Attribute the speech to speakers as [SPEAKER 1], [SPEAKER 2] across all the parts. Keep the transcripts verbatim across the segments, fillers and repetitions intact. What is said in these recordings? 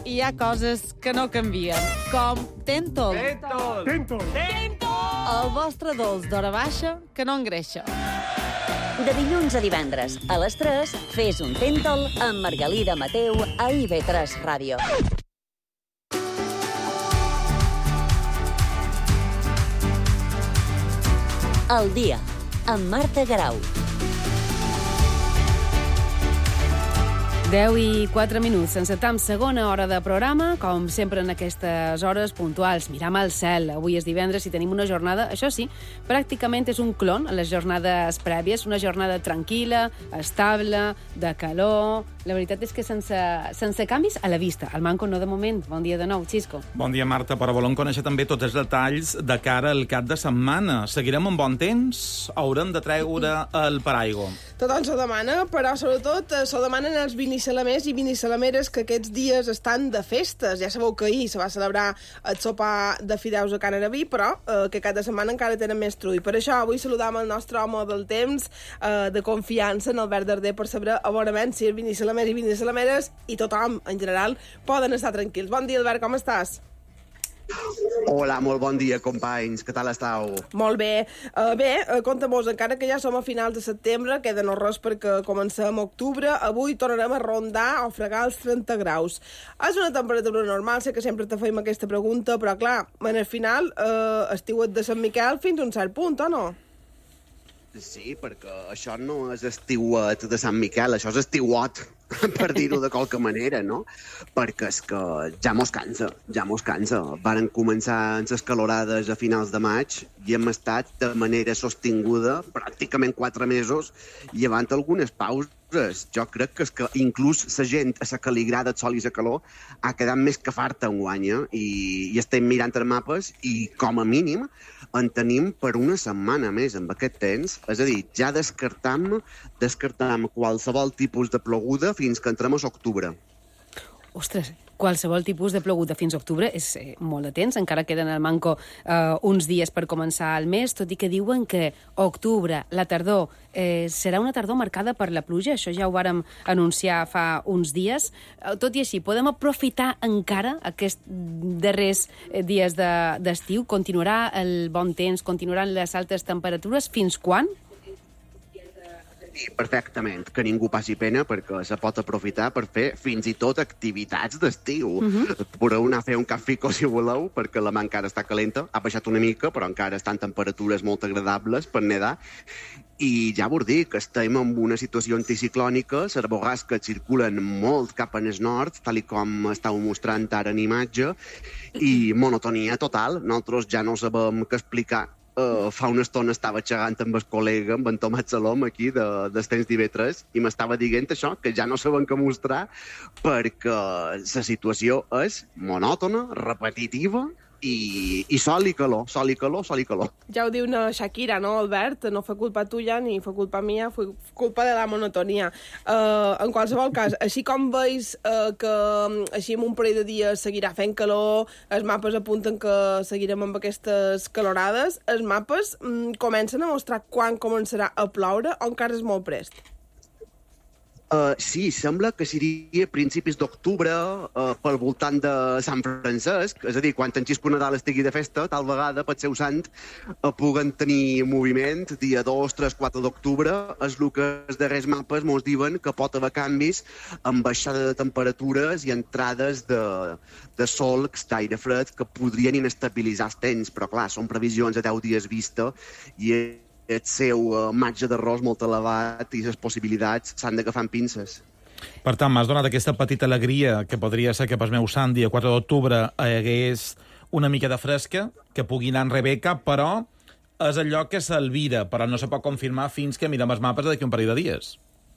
[SPEAKER 1] hi ha coses que no canvien, com Tentol.
[SPEAKER 2] Tentol!
[SPEAKER 3] Tentol!
[SPEAKER 1] El vostre dolç d'hora baixa que no engreixa.
[SPEAKER 4] De dilluns a divendres, a les tres, fes un Tentol amb Margalida Mateu a I V tres Ràdio. El dia, amb Marta Garau.
[SPEAKER 5] deu i quatre minuts, encetam segona hora de programa, com sempre en aquestes hores puntuals. Miram al cel, avui és divendres i tenim una jornada, això sí, pràcticament és un clon a les jornades prèvies, una jornada tranquil·la, estable, de calor. La veritat és que sense, sense canvis a la vista. El manco no de moment. Bon dia de nou, Xisco.
[SPEAKER 2] Bon dia, Marta, però volem conèixer també tots els detalls de cara al cap de setmana. Seguirem amb bon temps? Haurem de treure el paraigua?
[SPEAKER 6] Tothom s'ho demana, però sobretot s'ho demanen els vinissalamers i vinissalameres que aquests dies estan de festes. Ja sabeu que ahir se va celebrar el sopar de fideus a Can Araví, però eh, que cada setmana encara tenen més trull. Per això avui saludam el nostre home del temps eh, de confiança, en Albert Darder, per saber a bonament si els vinissalamers i vinissalameres i tothom en general poden estar tranquils. Bon dia, Albert, com estàs?
[SPEAKER 7] Hola, molt bon dia, companys. Què tal estàu?
[SPEAKER 6] Molt bé. Uh, bé, uh, compta-mos, encara que ja som a finals de setembre, queda no res perquè comencem a octubre, avui tornarem a rondar o fregar els trenta graus. És una temperatura normal, sé que sempre te feim aquesta pregunta, però clar, en el final, uh, estiuet de Sant Miquel fins a un cert punt, o no?
[SPEAKER 7] Sí, perquè això no és estiuet de Sant Miquel, això és estiuot, per dir-ho de qualque manera, no? Perquè és que ja mos cansa, ja mos cansa. Varen començar les calorades a finals de maig i hem estat de manera sostinguda pràcticament quatre mesos, llevant algunes pauses. Jo crec que, és que inclús la gent a la que li agrada el sol i la calor ha quedat més que farta enguany, eh? I, i estem mirant els mapes i, com a mínim, en tenim per una setmana més amb aquest temps. És a dir, ja descartam, descartam qualsevol tipus de ploguda fins que entrem a l'octubre.
[SPEAKER 5] Ostres, qualsevol tipus de ploguda fins a octubre és eh, molt de temps, encara queden al manco eh, uns dies per començar el mes, tot i que diuen que octubre, la tardor, eh, serà una tardor marcada per la pluja, això ja ho vàrem anunciar fa uns dies. Eh, tot i així, podem aprofitar encara aquests darrers eh, dies de, d'estiu? Continuarà el bon temps, continuaran les altes temperatures? Fins quan?
[SPEAKER 7] Sí, perfectament, que ningú passi pena perquè se pot aprofitar per fer fins i tot activitats d'estiu. Uh-huh. Podeu anar a fer un cafeco si voleu, perquè la mà encara està calenta, ha baixat una mica, però encara estan temperatures molt agradables per nedar. I ja vos dic que estem en una situació anticiclònica, les borrasques circulen molt cap en el nord, tal com estàu mostrant ara en imatge, i monotonia total. Nosaltres ja no sabem què explicar. Uh, fa una estona estava xerrant amb el col·lega, amb en Tomàs Salom, aquí, de, dels temps d'I V tres, i m'estava dient això, que ja no saben què mostrar, perquè la situació és monòtona, repetitiva, i, i sol i calor, sol i calor, sol i calor.
[SPEAKER 6] Ja ho diu una Shakira, no, Albert? No fa culpa tuya ni fa culpa mia, fa culpa de la monotonia. Uh, en qualsevol cas, així com veus uh, que així en un parell de dies seguirà fent calor, els mapes apunten que seguirem amb aquestes calorades, els mapes um, comencen a mostrar quan començarà a ploure o encara és molt prest?
[SPEAKER 7] Uh, sí, sembla que seria a principis d'octubre, uh, pel voltant de Sant Francesc, és a dir, quan en Xisco Nadal estigui de festa, tal vegada, pel seu sant, uh, puguen tenir moviment, dia dos, tres, quatre d'octubre, és el que els darrers mapes mos diuen que pot haver canvis amb baixada de temperatures i entrades de, de solcs d'aire fred que podrien inestabilitzar els temps, però clar, són previsions a deu dies vista i el seu uh, marge d'errors molt elevat i les possibilitats s'han d'agafar amb pinces.
[SPEAKER 2] Per tant, m'has donat aquesta petita alegria que podria ser que pel meu sant dia quatre d'octubre hi hagués una mica de fresca, que pugui anar en Rebeca, però és allò que s'alvira, però no se pot confirmar fins que mirem els mapes d'aquí un parell de dies.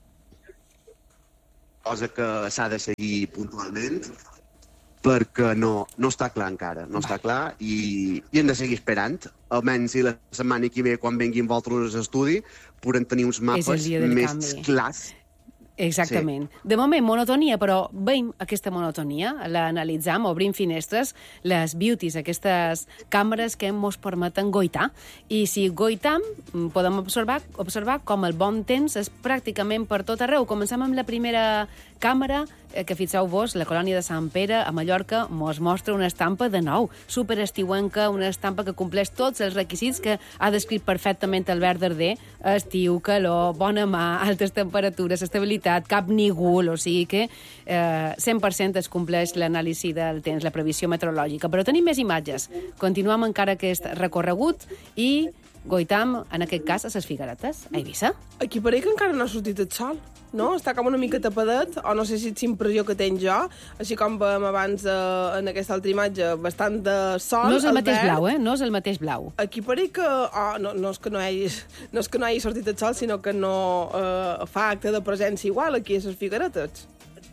[SPEAKER 7] Cosa que s'ha de seguir puntualment, perquè no, no està clar encara, no està clar i, i hem de seguir esperant. Almenys si la setmana que ve, quan venguin vosaltres a l'estudi, podrem tenir uns mapes més canvi. Clars.
[SPEAKER 5] Exactament. Sí. De moment, monotonia, però veiem aquesta monotonia, l'analitzam, obrim finestres, les beauties, aquestes càmeres que ens permeten goitar. I si goitam, podem observar, observar com el bon temps és pràcticament per tot arreu. Comencem amb la primera càmera, que fixeu-vos, la colònia de Sant Pere a Mallorca mos mostra una estampa de nou, superestiuenca, una estampa que compleix tots els requisits que ha descrit perfectament Albert Darder: estiu, calor, bona mà, altes temperatures, estabilitat, cap nígul, o sigui que eh, cent per cent es compleix l'anàlisi del temps, la previsió meteorològica. Però tenim més imatges. Continuem encara aquest recorregut i goitam, en aquest cas, a les Figueretes, a Eivissa.
[SPEAKER 6] Aquí pareix que encara no ha sortit el sol, no? Està com una mica tapadet, o no sé si és impressió que tenc jo, així com veiem abans eh, en aquesta altra imatge, bastant de sol.
[SPEAKER 5] No és el mateix
[SPEAKER 6] verd.
[SPEAKER 5] blau, eh? No és el mateix blau.
[SPEAKER 6] Aquí pareix que... Oh, no, no, és que no, hagi, no és que no hagi sortit el sol, sinó que no eh, fa acte de presència igual aquí a les Figueretes.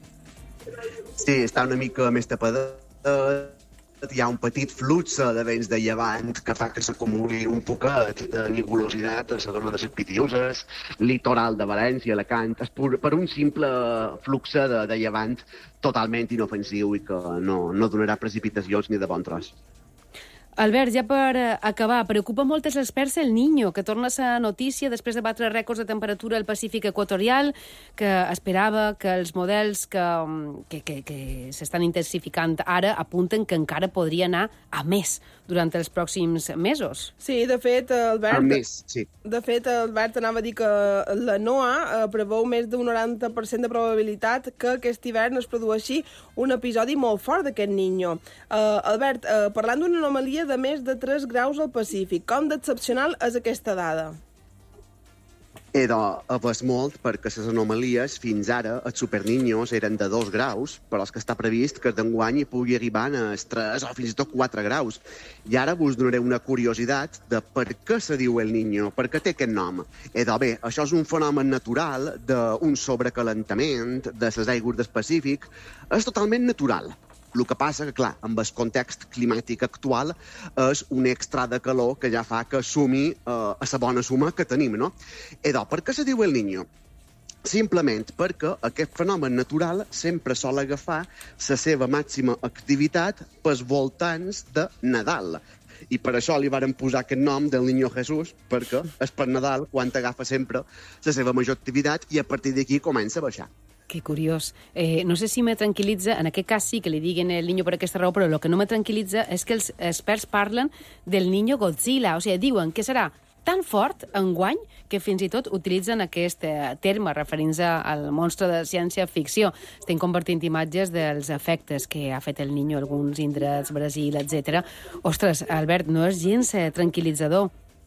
[SPEAKER 7] Sí, està una mica més tapadet. Hi ha un petit flux de vents de llevant que fa que s'acumuli un poquet de nigulositat a la zona de les Pitiuses, litoral de València, Alacant, per, per un simple flux de, de llevant totalment inofensiu i que no, no donarà precipitacions ni de bon tros.
[SPEAKER 5] Albert, ja per acabar, preocupa molt els experts el Niño, que torna a ser notícia després de batre rècords de temperatura al Pacífic equatorial, que esperava que els models que, que, que, que s'estan intensificant ara apunten que encara podria anar a més durant els pròxims mesos.
[SPEAKER 6] Sí, de fet, Albert...
[SPEAKER 7] A més, sí.
[SPEAKER 6] De fet, Albert anava a dir que la NOAA eh, preveu més d'un noranta per cent de probabilitat que aquest hivern es produeixi un episodi molt fort d'aquest Niño. Uh, Albert, uh, parlant d'una anomalia de més de tres graus al Pacífic, com d'excepcional és aquesta dada?
[SPEAKER 7] Era a ves molt perquè les anomalies fins ara, els superniños, eren de dos graus, però és que està previst que d'enguany hi pugui arribar a tres o fins i tot quatre graus. I ara vos donaré una curiositat de per què se diu el Niño, per què té aquest nom. Edo bé, això és un fenomen natural d'un sobrecalentament de les aigües del Pacífic, és totalment natural. El que passa que, clar, amb el context climàtic actual és un extra de calor que ja fa que sumi eh, a la bona suma que tenim, no? Edo, per què se diu el Niño? Simplement perquè aquest fenomen natural sempre sol agafar la seva màxima activitat pels voltants de Nadal. I per això li varen posar aquest nom del Niño Jesús, perquè és per Nadal quan agafa sempre la seva major activitat i a partir d'aquí comença a baixar.
[SPEAKER 5] Que curiós. Eh, no sé si me tranquil·litza, en aquest cas sí que li diguen el Niño per aquesta raó, però el que no me tranquil·litza és que els experts parlen del Niño Godzilla, o sigui, diuen que serà tan fort enguany que fins i tot utilitzen aquest eh, terme referint-se al monstre de ciència-ficció. Estem compartint imatges dels efectes que ha fet el Niño a alguns indrets, Brasil, etcètera. Ostres, Albert, no és gens eh, tranquil·litzador.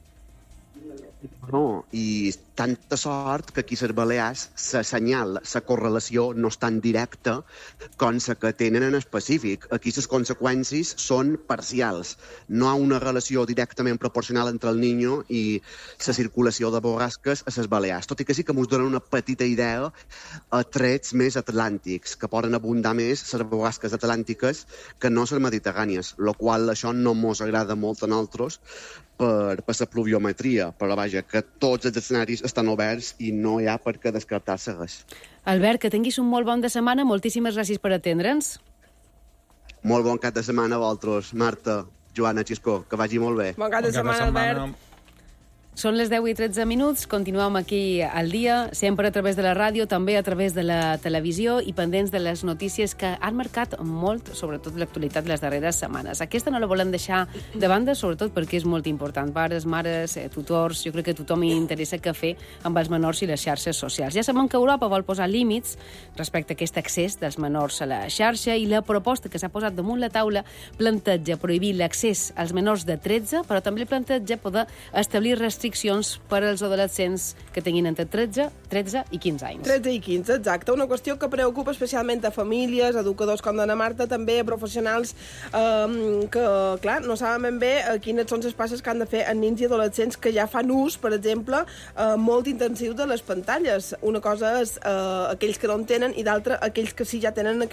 [SPEAKER 7] No, i tanta sort que aquí a les Balears la senyal, la correlació no és tan directa com la que tenen en el Pacífic. Aquí les conseqüències són parcials. No hi ha una relació directament proporcional entre el Niño i la circulació de borrasques a les Balears. Tot i que sí que ens donen una petita idea a trets més atlàntics, que poden abundar més les borrasques atlàntiques que no les mediterrànies, el qual això no ens agrada molt a nosaltres per, per la pluviometria, però vaja, que tots els escenaris estan oberts i no hi ha per què descartar-se res.
[SPEAKER 5] Albert, que tinguis un molt bon de setmana. Moltíssimes gràcies per atendre'ns.
[SPEAKER 7] Molt bon cap de setmana a vosaltres, Marta, Joana, Xiscó, que vagi molt bé.
[SPEAKER 6] Bon cap de setmana, Albert.
[SPEAKER 5] Són les deu i tretze minuts, continuem aquí al dia, sempre a través de la ràdio, també a través de la televisió i pendents de les notícies que han marcat molt, sobretot l'actualitat les darreres setmanes. Aquesta no la volem deixar de banda, sobretot perquè és molt important. Pares, mares, eh, tutors, jo crec que a tothom hi interessa què fer amb els menors i les xarxes socials. Ja sabem que Europa vol posar límits respecte a aquest accés dels menors a la xarxa i la proposta que s'ha posat damunt la taula planteja prohibir l'accés als menors de tretze, però també planteja poder establir restriccions per als adolescents que tinguin entre tretze, tretze i quinze anys.
[SPEAKER 6] tretze i quinze, exacte. Una qüestió que preocupa especialment a famílies, educadors com Dona Marta, també a professionals eh, que, clar, no saben ben bé eh, quines són les passes que han de fer en nens i adolescents que ja fan ús, per exemple, eh, molt intensiu de les pantalles. Una cosa és eh, aquells que no en tenen i d'altra aquells que sí ja tenen aquest